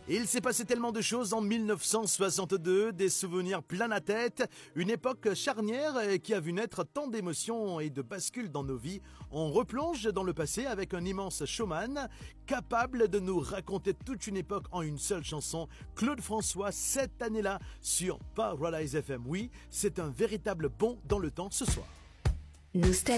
Et il s'est passé tellement de choses en 1962, des souvenirs plein la tête, une époque charnière qui a vu naître tant d'émotions et de bascules dans nos vies. On replonge dans le passé avec un immense showman, capable de nous raconter toute une époque en une seule chanson, Claude François, cette année-là, sur Paradise FM. Oui, c'est un véritable bond dans le temps ce soir.